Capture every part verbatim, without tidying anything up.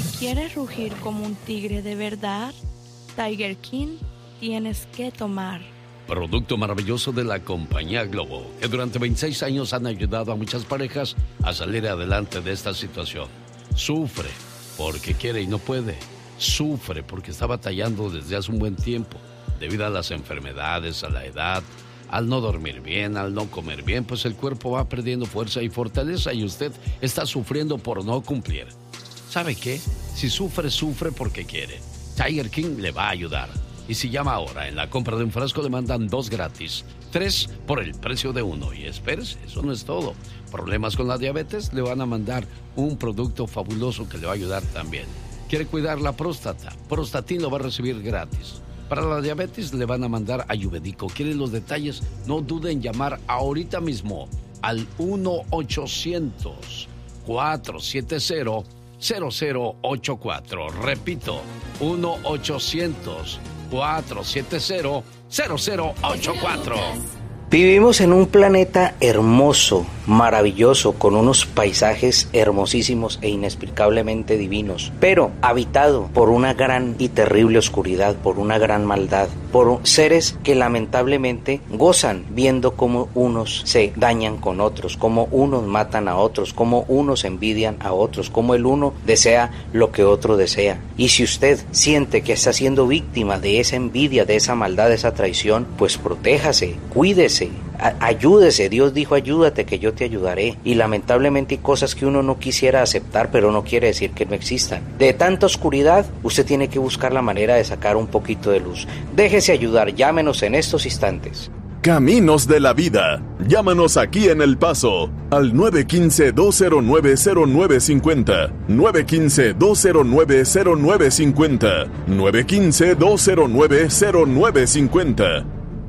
quieres rugir como un tigre de verdad, Tiger King tienes que tomar. Producto maravilloso de la compañía Globo, que durante veintiséis años han ayudado a muchas parejas a salir adelante de esta situación. Sufre porque quiere y no puede. Sufre porque está batallando desde hace un buen tiempo, debido a las enfermedades, a la edad, al no dormir bien, al no comer bien, pues el cuerpo va perdiendo fuerza y fortaleza y usted está sufriendo por no cumplir. ¿Sabe qué? Si sufre, sufre porque quiere. Tiger King le va a ayudar. Y si llama ahora, en la compra de un frasco le mandan dos gratis. Tres por el precio de uno. Y espérese, eso no es todo. ¿Problemas con la diabetes? Le van a mandar un producto fabuloso que le va a ayudar también. ¿Quiere cuidar la próstata? Prostatin lo va a recibir gratis. Para la diabetes le van a mandar Ayurvédico. ¿Quiere los detalles? No duden en llamar ahorita mismo al uno ochocientos, cuatrocientos setenta, cero cero ocho cuatro. Repito, uno ochocientos, cuatrocientos setenta, cero cero ocho cuatro. Vivimos en un planeta hermoso, maravilloso, con unos paisajes hermosísimos e inexplicablemente divinos, pero habitado por una gran y terrible oscuridad, por una gran maldad, por seres que lamentablemente gozan viendo cómo unos se dañan con otros, cómo unos matan a otros, cómo unos envidian a otros, cómo el uno desea lo que otro desea. Y si usted siente que está siendo víctima de esa envidia, de esa maldad, de esa traición, pues protéjase, cuídese, ayúdese. Dios dijo: ayúdate que yo te ayudaré. Y lamentablemente hay cosas que uno no quisiera aceptar, pero no quiere decir que no existan. De tanta oscuridad, usted tiene que buscar la manera de sacar un poquito de luz. Déjese ayudar, llámenos en estos instantes. Caminos de la Vida. Llámanos aquí en El Paso al nueve uno cinco, dos cero nueve, cero nueve cinco cero, nueve uno cinco, dos cero nueve, cero nueve cinco cero, nueve uno cinco, dos cero nueve, cero nueve cinco cero.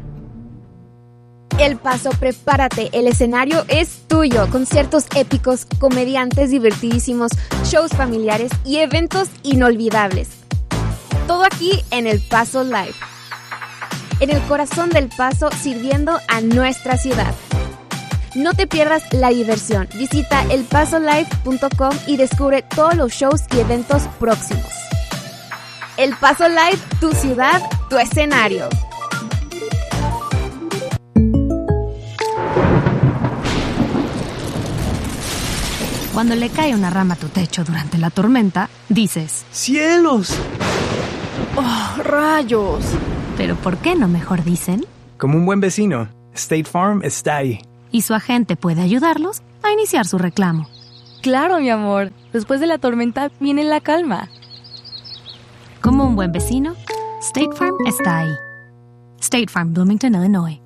El Paso, prepárate, el escenario es tuyo. Conciertos épicos, comediantes divertidísimos, shows familiares y eventos inolvidables. Todo aquí en El Paso Live. En el corazón del Paso, sirviendo a nuestra ciudad. No te pierdas la diversión. Visita el paso live punto com y descubre todos los shows y eventos próximos. El Paso Live, tu ciudad, tu escenario. Cuando le cae una rama a tu techo durante la tormenta, dices: ¡cielos! ¡Oh, rayos! ¿Pero por qué no mejor dicen? Como un buen vecino, State Farm está ahí. Y su agente puede ayudarlos a iniciar su reclamo. Claro, mi amor. Después de la tormenta viene la calma. Como un buen vecino, State Farm está ahí. State Farm, Bloomington, Illinois.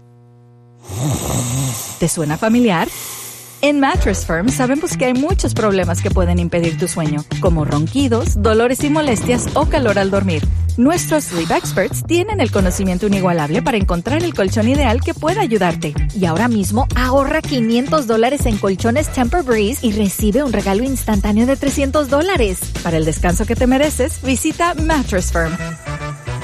¿Te suena familiar? En Mattress Firm sabemos que hay muchos problemas que pueden impedir tu sueño, como ronquidos, dolores y molestias o calor al dormir. Nuestros Sleep Experts tienen el conocimiento inigualable para encontrar el colchón ideal que pueda ayudarte. Y ahora mismo ahorra quinientos dólares en colchones Tempur-Breeze y recibe un regalo instantáneo de trescientos dólares. Para el descanso que te mereces, visita Mattress Firm.